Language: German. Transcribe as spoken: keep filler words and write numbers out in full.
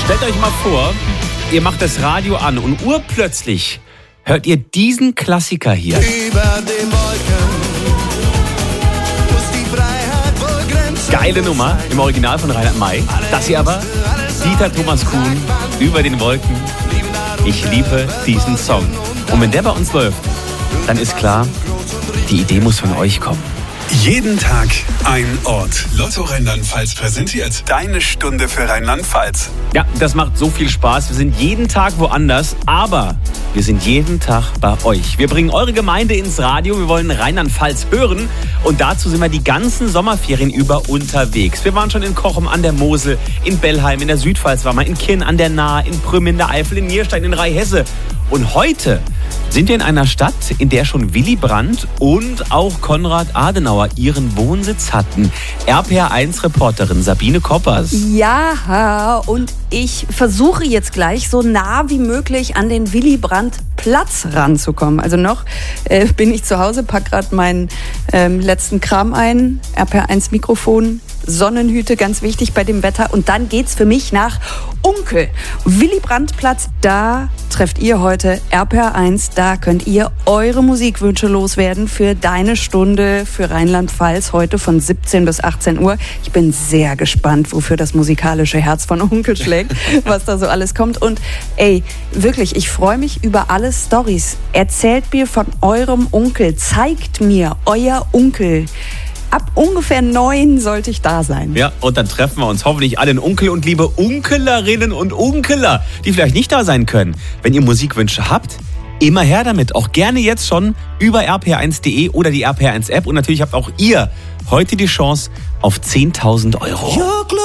Stellt euch mal vor, ihr macht das Radio an und urplötzlich hört ihr diesen Klassiker hier. Über den Wolken muss die Freiheit wohl Grenzen. Geile Nummer im Original von Reinhard May. Das hier aber Dieter Thomas Kuhn, Über den Wolken. Ich liebe diesen Song. Und wenn der bei uns läuft, dann ist klar, die Idee muss von euch kommen. Jeden Tag ein Ort. Lotto Rheinland-Pfalz präsentiert deine Stunde für Rheinland-Pfalz. Ja, das macht so viel Spaß. Wir sind jeden Tag woanders, aber wir sind jeden Tag bei euch. Wir bringen eure Gemeinde ins Radio. Wir wollen Rheinland-Pfalz hören. Und dazu sind wir die ganzen Sommerferien über unterwegs. Wir waren schon in Cochem an der Mosel, in Bellheim, in der Südpfalz waren wir, in Kirn an der Nahe, in Prüm in der Eifel, in Nierstein, in Rheinhesse. Und heute sind wir in einer Stadt, in der schon Willy Brandt und auch Konrad Adenauer ihren Wohnsitz hatten. R P R eins Reporterin Sabine Koppers. Ja, und ich versuche jetzt gleich so nah wie möglich an den Willy Brandt Platz ranzukommen. Also noch äh, bin ich zu Hause, pack gerade meinen ähm, letzten Kram ein, R P R eins Mikrofon, Sonnenhüte, ganz wichtig bei dem Wetter. Und dann geht's für mich nach Unkel. Willy Brandt Platz, da trefft ihr heute R P R eins. Da könnt ihr eure Musikwünsche loswerden für deine Stunde für Rheinland-Pfalz heute von siebzehn bis achtzehn Uhr. Ich bin sehr gespannt, wofür das musikalische Herz von Unkel schlägt, was da so alles kommt. Und ey, wirklich, ich freue mich über alle Storys. Erzählt mir von eurem Onkel, zeigt mir euer Onkel. Ab ungefähr neun sollte ich da sein. Ja, und dann treffen wir uns hoffentlich alle in Unkel und liebe Unkelerinnen und Unkeler, die vielleicht nicht da sein können. Wenn ihr Musikwünsche habt, immer her damit. Auch gerne jetzt schon über r p r eins punkt d e oder die R P R eins App. Und natürlich habt auch ihr heute die Chance auf zehntausend Euro.